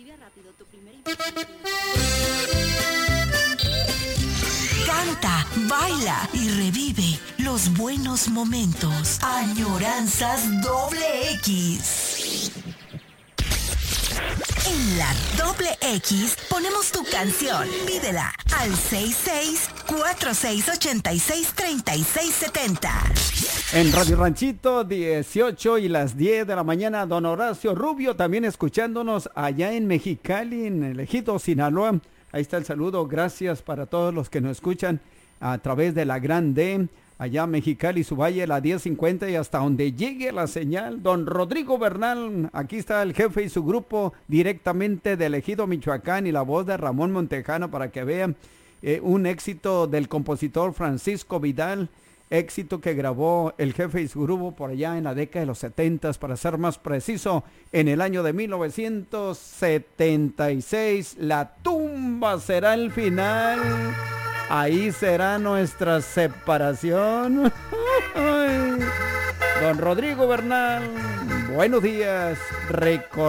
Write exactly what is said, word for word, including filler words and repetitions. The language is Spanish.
Canta, baila y revive los buenos momentos. Añoranzas doble X. En la doble X ponemos tu canción. Pídela al seis seis cuatro seis ocho seis tres seis siete cero. En Radio Ranchito, dieciocho y las diez de la mañana, don Horacio Rubio también escuchándonos allá en Mexicali, en el Ejido, Sinaloa. Ahí está el saludo, gracias para todos los que nos escuchan a través de la Gran D, allá Mexicali, su valle, la diez cincuenta y hasta donde llegue la señal. Don Rodrigo Bernal, aquí está el jefe y su grupo directamente del Ejido, Michoacán, y la voz de Ramón Montejano para que vean eh, un éxito del compositor Francisco Vidal, éxito que grabó el jefe y su grupo por allá en la década de los setentas, para ser más preciso, en el año de mil novecientos setenta y seis. La tumba será el final. Ahí será nuestra separación. Don Rodrigo Bernal, buenos días. Recor